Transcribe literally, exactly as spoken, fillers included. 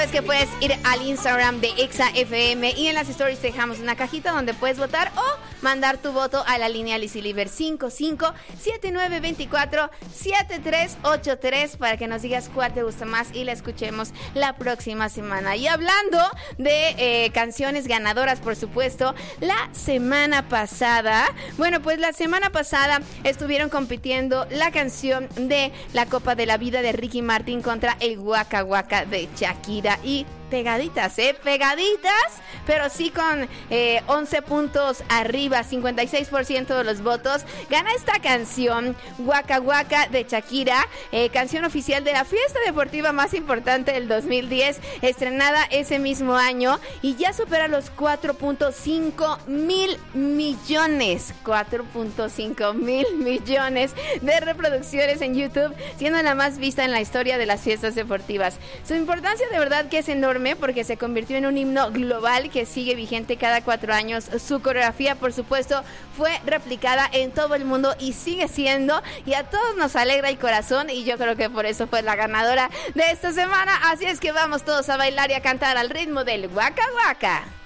sabes que puedes ir al Instagram de Exa F M y en las stories te dejamos una cajita donde puedes votar o mandar tu voto a la línea Lizzy-Liber cinco cinco siete nueve dos cuatro siete tres ocho tres para que nos digas cuál te gusta más y la escuchemos la próxima semana. Y hablando de eh, canciones ganadoras, por supuesto, la semana pasada, bueno, pues la semana pasada estuvieron compitiendo la canción de La Copa de la Vida de Ricky Martin contra el Waka Waka de Shakira y pegaditas, ¿eh? Pegaditas, pero sí con eh, once puntos arriba, cincuenta y seis por ciento de los votos. Gana esta canción, Waka Waka de Shakira, eh, canción oficial de la fiesta deportiva más importante del dos mil diez, estrenada ese mismo año y ya supera los cuatro punto cinco mil millones, cuatro punto cinco mil millones de reproducciones en YouTube, siendo la más vista en la historia de las fiestas deportivas. Su importancia de verdad que es enorme porque se convirtió en un himno global que sigue vigente cada cuatro años. Su coreografía, por supuesto, fue replicada en todo el mundo y sigue siendo, y a todos nos alegra el corazón, y yo creo que por eso fue la ganadora de esta semana. Así es que vamos todos a bailar y a cantar al ritmo del Waka Waka.